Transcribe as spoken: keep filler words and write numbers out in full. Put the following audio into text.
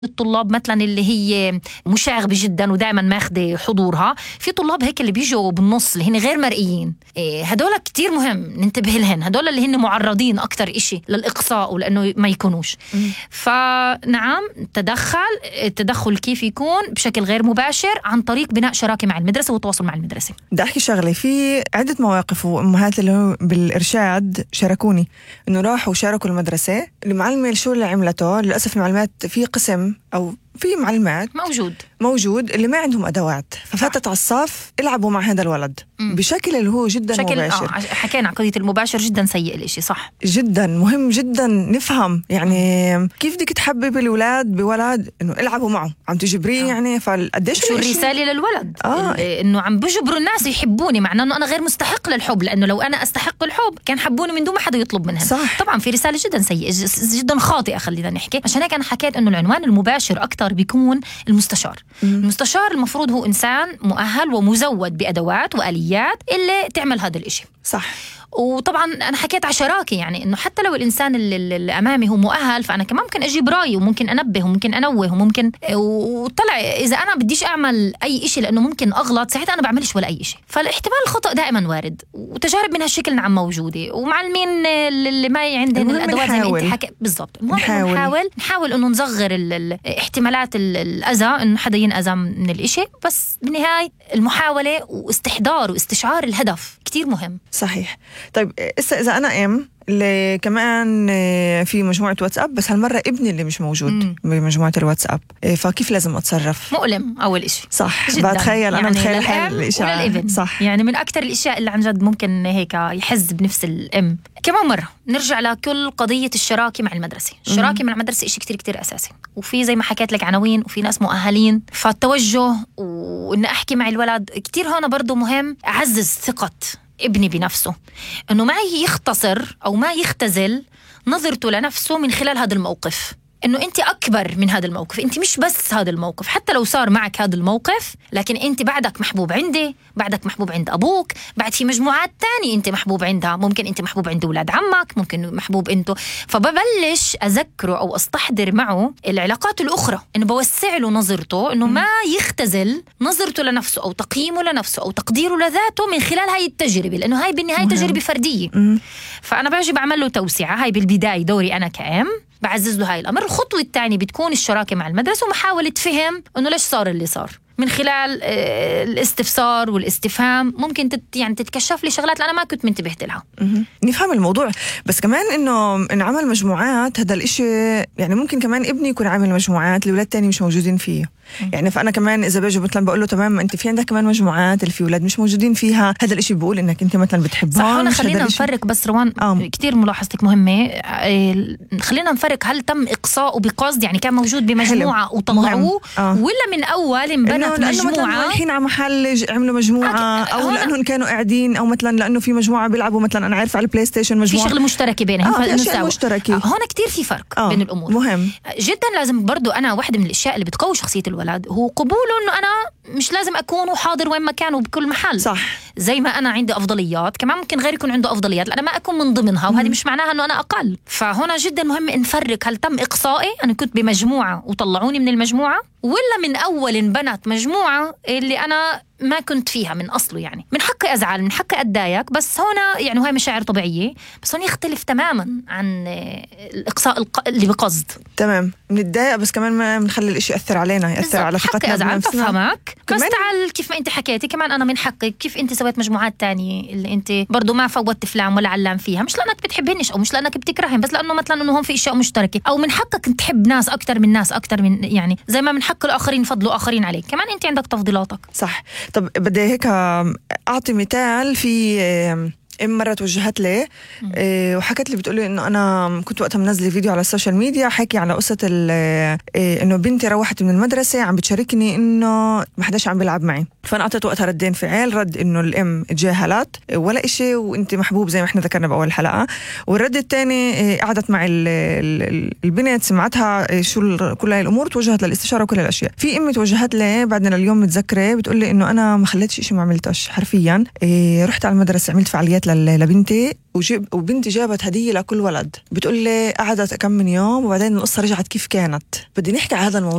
الطلاب مثلا اللي هي مشاغبة جدا ودائما ماخذة حضورها، في طلاب هيك اللي بيجوا بالنص اللي هن غير مرئيين، إيه هدول كتير مهم ننتبه لهن، هدول اللي هن معرضين أكتر إشي للإقصاء ولأنه ما يكونوش. فنعم تدخل التدخل كيف يكون بشكل غير مباشر عن طريق بناء شراكة مع المدرسة والتواصل مع المدرسة. بدي أحكي شغلة، في عدة مواقف وأمهات اللي هو بالإرشاد شاركوني إنه راحوا شاركوا المدرسة، المعلمة شو اللي عملته للأسف المعلمات في قسم أو في معلمات موجود موجود اللي ما عندهم أدوات، ففاتت على الصف العبوا مع هذا الولد م. بشكل اللي هو جدا شكل مباشر. آه حكينا عن قضية المباشر، جدا سيء الاشي، صح جدا مهم جدا نفهم يعني م. كيف بدك تحبب الأولاد بولد إنه العبوا معه، عم تجبريه آه. يعني فقديش شو الرسالة للولد آه. إنه عم بجبروا الناس يحبوني، معناه إنه أنا غير مستحق للحب، لأنه لو أنا أستحق الحب كان حبوني من دون ما حدا يطلب منهم. صح. طبعا في رسالة جدا سيئة جدا خاطئة، خلينا نحكي. عشان هيك أنا حكيت إنه العنوان المباشر أكتر بيكون المستشار. م. المستشار المفروض هو إنسان مؤهل ومزود بأدوات وآليات اللي تعمل هذا الإشي. صح. وطبعا أنا حكيت على شراكة، يعني إنه حتى لو الإنسان اللي, اللي أمامي هو مؤهل، فأنا كمان ممكن أجيب رأيه وممكن أنبه وممكن أنوه وممكن وطلع إذا أنا بديش أعمل أي إشي لأنه ممكن أغلط، ساعتها أنا بعملش ولا أي إشي. فالاحتمال الخطأ دائما وارد، وتجارب من هالشكل نعم موجودة، ومعلمين اللي ما عندهم الأدوات زي ما أنت حكي بالضبط. نحاول نحاول نحاول إنه نصغر الاحتمالات الأذى، إنه حدا ينأذى من الإشي، بس بالنهاية المحاولة واستحضار واستشعار الهدف كتير مهم. صحيح. طيب إذا أنا أم اللي كمان في مجموعة واتساب، بس هالمرة ابني اللي مش موجود مم. بمجموعة الواتساب، فكيف لازم أتصرف؟ مؤلم أول إشي. صح بتخيل يعني أنا متخيل هالإشياء. صح يعني من أكتر الأشياء اللي عن جد ممكن هيك يحز بنفس الأم. كمان مرة نرجع لكل قضية الشراكة مع المدرسة. الشراكة مع المدرسة إشي كتير كتير أساسي، وفي زي ما حكيت لك عناوين وفي ناس مؤهلين، فالتوجه وإن أحكي مع الولد كتير هون برضو مهم. أعزز ثقة ابني بنفسه، إنه ما يختصر أو ما يختزل نظرته لنفسه من خلال هذا الموقف، إنه أنت أكبر من هذا الموقف، أنت مش بس هذا الموقف، حتى لو صار معك هذا الموقف لكن أنت بعدك محبوب عندي، بعدك محبوب عند أبوك، بعد في مجموعات تانية أنت محبوب عندها، ممكن أنت محبوب عند أولاد عمك، ممكن محبوب أنتو. فببلش أذكره أو أستحضر معه العلاقات الأخرى، إنه بوسع له نظرته، إنه ما يختزل نظرته لنفسه أو تقييمه لنفسه أو تقديره لذاته من خلال هاي التجربة، لأنه هاي بالنهاية تجربة فردية. فأنا باجي بعمل له توسعة، هاي بالبداية دوري أنا كأم بعزز له هاي الأمر. الخطوة الثانية بتكون الشراكة مع المدرسة ومحاولة فهم إنه ليش صار اللي صار، من خلال الاستفسار والاستفهام ممكن تت يعني تتكشف لي شغلات أنا ما كنت منتبهت لها. نفهم الموضوع. بس كمان إنه إن عمل مجموعات هذا الإشي، يعني ممكن كمان ابني يكون عامل مجموعات الأولاد تاني مش موجودين فيه. يعني فأنا كمان إذا باجي مثلا بقول له تمام أنت في عندك كمان مجموعات اللي في أولاد مش موجودين فيها، هذا الإشي بقول إنك أنت مثلا بتحبهم. صح. خلينا نفرق بس روان آه. كتير ملاحظتك مهمة. خلينا نفرق، هل تم إقصاء بقصد يعني كان موجود بمجموعة وطلعوه آه. ولا من أول انبنت مجموعة الحين على محل عملوا مجموعة أو لأنهم كانوا قاعدين أو مثلا لأنه في مجموعة بيلعبوا مثلا أنا عارف على البلاي ستيشن مجموعة في شغل مشتركة بينهم آه أشياء مشتركة. آه هون كتير في فرق آه. بين الأمور مهم جدا. لازم برضو أنا واحدة من الأشياء اللي بتقوي شخصية الولد هو قبوله إنه أنا مش لازم أكون حاضر وين ما كان وبكل محل. صح. زي ما أنا عندي أفضليات كمان ممكن غير يكون عنده أفضليات، أنا ما أكون من ضمنها، وهذه مش معناها إنه أنا أقل. فهنا جدا مهم نفرق، هل تم إقصائي أنا كنت بمجموعة وطلعوني من المجموعة، ولا من أول انبنت مجموعة اللي أنا ما كنت فيها من أصله. يعني من حقي أزعل، من حقي أتضايق، بس هنا يعني هاي مشاعر طبيعية، بس هون يختلف تماما عن الإقصاء اللي بقصد. تمام نتضايق بس كمان ما بنخلي الإشي يأثر علينا، يأثر على ثقتنا بنفسنا. بفهمك بس تعال كيف ما أنت حكيتي كمان أنا من حقك كيف أنت سويت مجموعات تانية اللي أنت برضو ما فوتت فلان ولا علام فيها، مش لأنك بتحبهنش أو مش لأنك بتكرههم، بس لأنه مثلا إنه هون في أشياء مشتركة، أو من حقك تحب ناس أكتر من ناس أكتر من يعني زي ما من حق الآخرين يفضلوا آخرين عليك، كمان أنت عندك تفضيلاتك. صح. طب بدي هيك أعطي مثال. في ام مره توجهت لي إيه وحكت لي بتقولي انه انا كنت وقتها منزله فيديو على السوشيال ميديا حكي على قصه إيه انه بنتي روحت من المدرسه عم بتشاركني انه ما حداش عم بيلعب معي، فأنا أعطيت وقتها ردين فعل، رد إنه الأم تجاهلت ولا إشي وإنت محبوب زي ما إحنا ذكرنا بأول حلقة، والرد الثاني قعدت مع ال ال البنت سمعتها شو كل هاي الأمور، توجهت للاستشارة وكل الأشياء. في أمي توجهت لي بعدنا اليوم متذكرة بتقول لي إنه أنا ما خليتش إشي ما عملتش حرفيا. إيه رحت على المدرسة عملت فعاليات لبنتي وجيب وبنتي جابت هدية لكل ولد. بتقول لي قعدت كم من يوم وبعدين القصة رجعت كيف كانت. بدي نحكي على هذا الموضوع.